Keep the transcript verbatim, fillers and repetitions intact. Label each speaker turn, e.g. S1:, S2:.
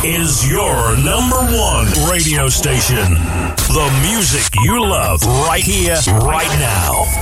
S1: is your number one radio station. The music you love right here, right now.